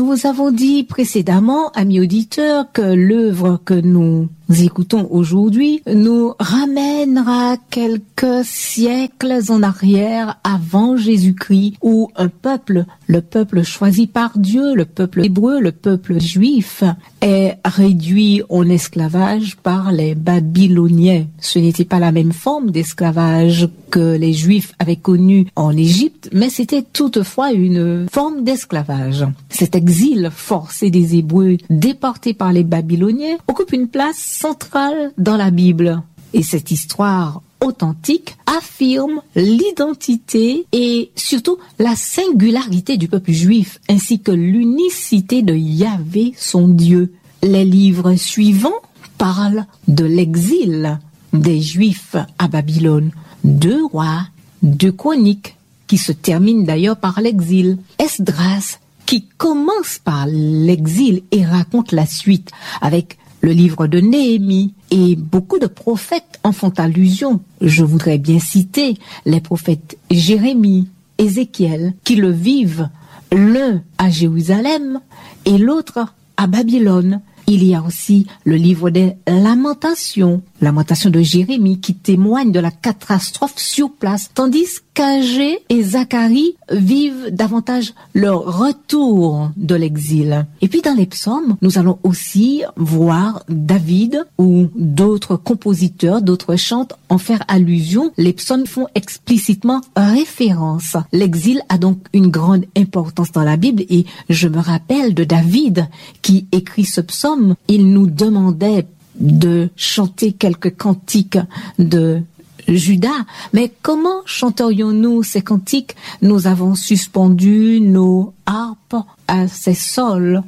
vous avons dit précédemment, amis auditeurs, que l'œuvre que nous écoutons aujourd'hui nous ramènera quelques siècles en arrière avant Jésus-Christ, où un peuple, le peuple choisi par Dieu, le peuple hébreu, le peuple juif, est réduit en esclavage par les Babyloniens. Ce n'était pas la même forme d'esclavage que les Juifs avaient connue en Égypte, mais c'était toutefois une forme d'esclavage. Cet exil forcé des Hébreux déportés par les Babyloniens occupe une place centrale dans la Bible. Et cette histoire authentique affirme l'identité et surtout la singularité du peuple juif ainsi que l'unicité de Yahvé, son Dieu. Les livres suivants parlent de l'exil des Juifs à Babylone. 2 Rois, 2 Chroniques, qui se terminent d'ailleurs par l'exil. Esdras, qui commence par l'exil et raconte la suite avec le livre de Néhémie, et beaucoup de prophètes en font allusion. Je voudrais bien citer les prophètes Jérémie, Ézéchiel, qui le vivent, l'un à Jérusalem et l'autre à Babylone. Il y a aussi le livre des Lamentations, Lamentations de Jérémie, qui témoigne de la catastrophe sur place, tandis qu'Agé et Zacharie vivent davantage leur retour de l'exil. Et puis dans les psaumes, nous allons aussi voir David ou d'autres compositeurs, d'autres chantes en faire allusion. Les psaumes font explicitement référence. L'exil a donc une grande importance dans la Bible et je me rappelle de David qui écrit ce psaume. Il nous demandait de chanter quelques cantiques de Judas, mais comment chanterions-nous ces cantiques? Nous avons suspendu nos harpes à ces sols,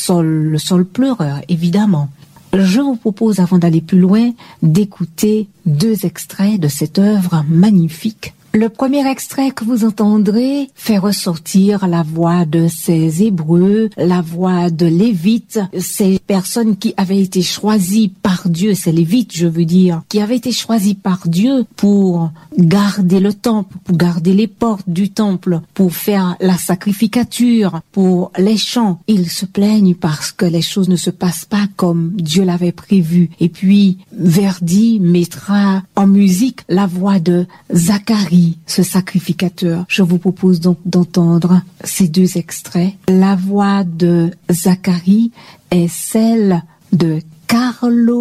le sol pleureur évidemment. Je vous propose, avant d'aller plus loin, d'écouter 2 extraits de cette œuvre magnifique. Le premier extrait que vous entendrez fait ressortir la voix de ces Hébreux, la voix de Lévites, ces personnes qui avaient été choisies par Dieu, ces Lévites, je veux dire, qui avaient été choisis par Dieu pour garder le temple, pour garder les portes du temple, pour faire la sacrificature, pour les chants. Ils se plaignent parce que les choses ne se passent pas comme Dieu l'avait prévu. Et puis, Verdi mettra en musique la voix de Zacharie, ce sacrificateur. Je vous propose donc d'entendre ces 2 extraits. La voix de Zacharie est celle de Carlo